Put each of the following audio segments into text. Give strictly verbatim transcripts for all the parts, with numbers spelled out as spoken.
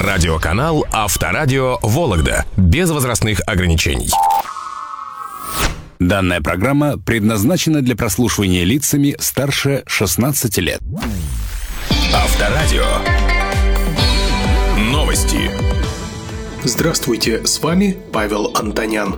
Радиоканал Авторадио Вологда. Без возрастных ограничений. Данная программа предназначена для прослушивания лицами старше шестнадцати лет. Авторадио. Новости. Здравствуйте, с вами Павел Антонян.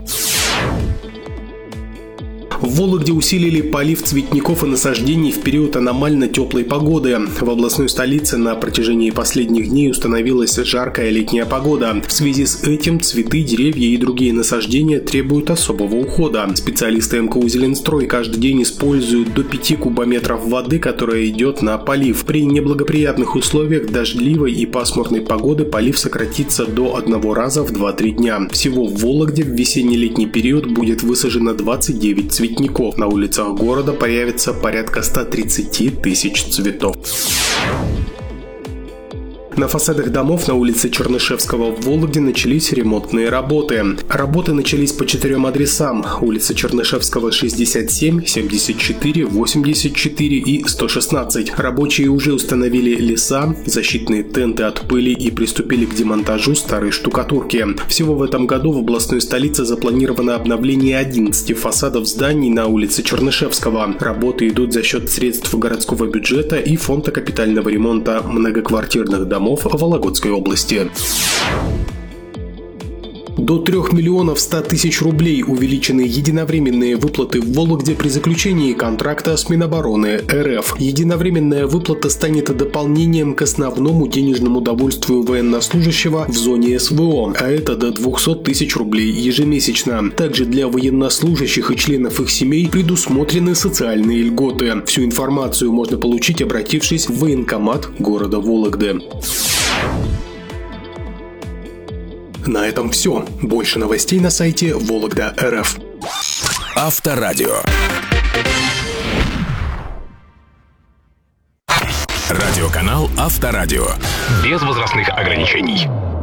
В Вологде усилили полив цветников и насаждений в период аномально теплой погоды. В областной столице на протяжении последних дней установилась жаркая летняя погода. В связи с этим цветы, деревья и другие насаждения требуют особого ухода. Специалисты эм ка у «Зеленстрой» каждый день используют до пяти кубометров воды, которая идет на полив. При неблагоприятных условиях дождливой и пасмурной погоды полив сократится до одного раза в два-три дня. Всего в Вологде в весенне-летний период будет высажено двадцать девять цветников. На улицах города появится порядка ста тридцати тысяч цветов. На фасадах домов на улице Чернышевского в Вологде начались ремонтные работы. Работы начались по четырем адресам: улица Чернышевского шестьдесят семь, семьдесят четыре, восемьдесят четыре и сто шестнадцать. Рабочие уже установили леса, защитные тенты от пыли и приступили к демонтажу старой штукатурки. Всего в этом году в областной столице запланировано обновление одиннадцати фасадов зданий на улице Чернышевского. Работы идут за счет средств городского бюджета и фонда капитального ремонта многоквартирных домов в Вологодской области. До трёх миллионов ста тысяч рублей увеличены единовременные выплаты в Вологде при заключении контракта с Минобороны эр эф. Единовременная выплата станет дополнением к основному денежному довольствию военнослужащего в зоне эс вэ о, а это до двухсот тысяч рублей ежемесячно. Также для военнослужащих и членов их семей предусмотрены социальные льготы. Всю информацию можно получить, обратившись в военкомат города Вологды. На этом все. Больше новостей на сайте Вологда точка эр эф. Авторадио. Радиоканал Авторадио. Без возрастных ограничений.